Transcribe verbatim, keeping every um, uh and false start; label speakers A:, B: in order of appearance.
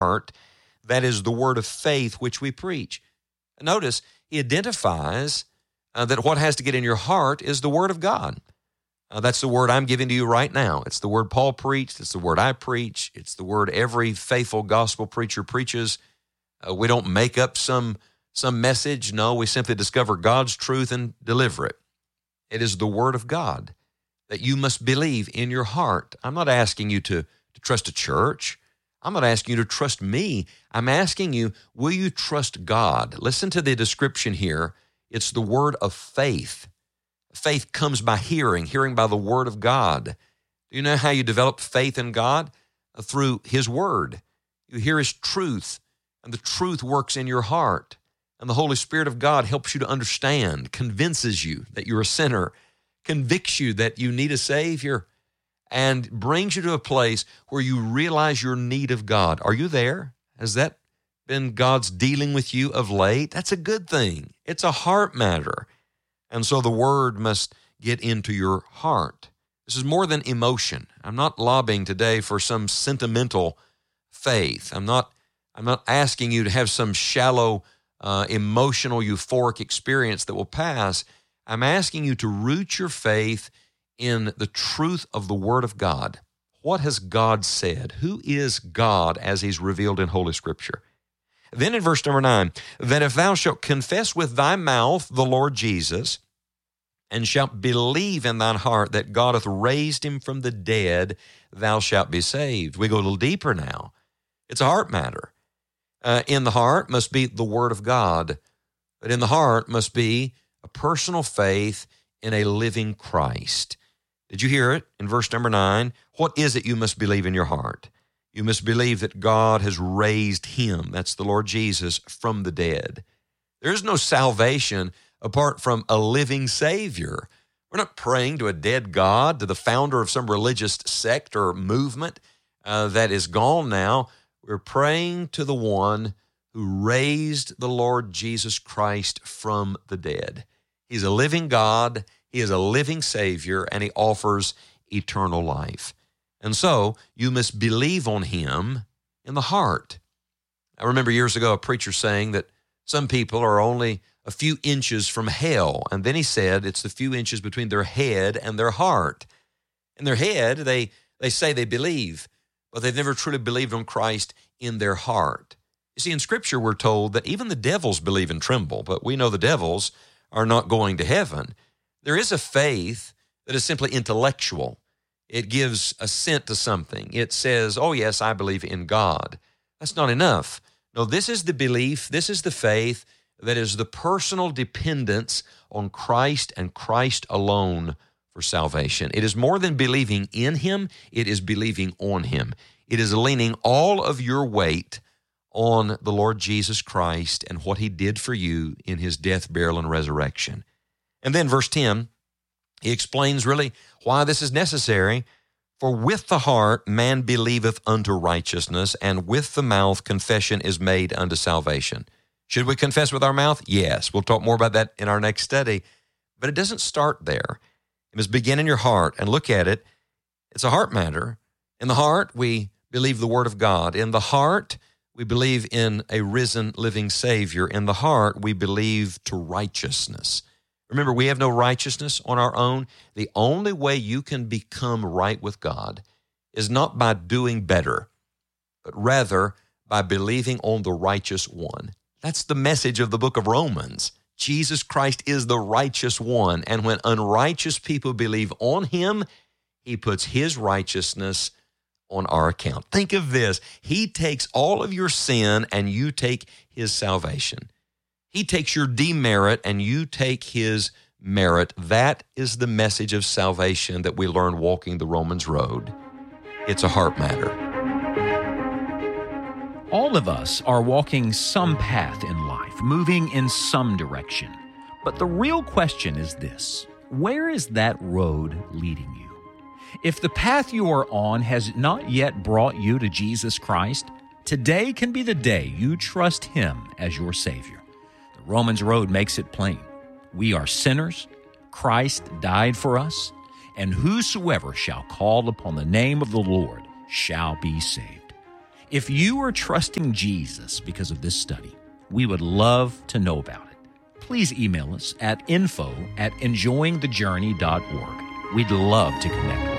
A: heart, that is the word of faith which we preach. Notice, he identifies uh, that what has to get in your heart is the word of God. Uh, that's the word I'm giving to you right now. It's the word Paul preached. It's the word I preach. It's the word every faithful gospel preacher preaches. Uh, we don't make up some, some message. No, we simply discover God's truth and deliver it. It is the word of God that you must believe in your heart. I'm not asking you to, to trust a church. I'm not asking you to trust me. I'm asking you, will you trust God? Listen to the description here. It's the word of faith. Faith comes by hearing, hearing by the word of God. Do you know how you develop faith in God? Uh, through his word. You hear his truth, and the truth works in your heart. And the Holy Spirit of God helps you to understand, convinces you that you're a sinner, convicts you that you need a Savior, and brings you to a place where you realize your need of God. Are you there? Has that been God's dealing with you of late? That's a good thing. It's a heart matter. And so the word must get into your heart. This is more than emotion. I'm not lobbying today for some sentimental faith. I'm not, I'm not asking you to have some shallow, uh, emotional, euphoric experience that will pass. I'm asking you to root your faith in the truth of the Word of God. What has God said? Who is God as he's revealed in Holy Scripture? Then in verse number nine, that if thou shalt confess with thy mouth the Lord Jesus, and shalt believe in thine heart that God hath raised him from the dead, thou shalt be saved. We go a little deeper now. It's a heart matter. Uh, in the heart must be the Word of God, but in the heart must be a personal faith in a living Christ. Did you hear it in verse number nine? What is it you must believe in your heart? You must believe that God has raised him, that's the Lord Jesus, from the dead. There is no salvation apart from a living Savior. We're not praying to a dead God, to the founder of some religious sect or movement uh, that is gone now. We're praying to the one who raised the Lord Jesus Christ from the dead. He's a living God, he is a living Savior, and he offers eternal life. And so you must believe on him in the heart. I remember years ago a preacher saying that some people are only a few inches from hell. And then he said it's the few inches between their head and their heart. In their head, they, they say they believe, but they've never truly believed on Christ in their heart. You see, in Scripture, we're told that even the devils believe and tremble, but we know the devils are not going to heaven. There is a faith that is simply intellectual. It gives assent to something. It says, oh, yes, I believe in God. That's not enough. No, this is the belief, this is the faith that is the personal dependence on Christ and Christ alone for salvation. It is more than believing in him, it is believing on him. It is leaning all of your weight on the Lord Jesus Christ and what he did for you in his death, burial, and resurrection. And then verse ten, he explains really why this is necessary. For with the heart man believeth unto righteousness, and with the mouth confession is made unto salvation. Should we confess with our mouth? Yes. We'll talk more about that in our next study. But it doesn't start there. It must begin in your heart, and look at it. It's a heart matter. In the heart, we believe the Word of God. In the heart, we believe in a risen, living Savior. In the heart, we believe to righteousness. Remember, we have no righteousness on our own. The only way you can become right with God is not by doing better, but rather by believing on the righteous one. That's the message of the book of Romans. Jesus Christ is the righteous one, and when unrighteous people believe on him, he puts his righteousness on our account. Think of this. He takes all of your sin, and you take his salvation. He takes your demerit and you take his merit. That is the message of salvation that we learn walking the Romans road. It's a heart matter.
B: All of us are walking some path in life, moving in some direction. But the real question is this: where is that road leading you? If the path you are on has not yet brought you to Jesus Christ, today can be the day you trust him as your Savior. The Romans road makes it plain. We are sinners, Christ died for us, and whosoever shall call upon the name of the Lord shall be saved. If you are trusting Jesus because of this study, we would love to know about it. Please email us at info at enjoying the journey dot org. We'd love to connect.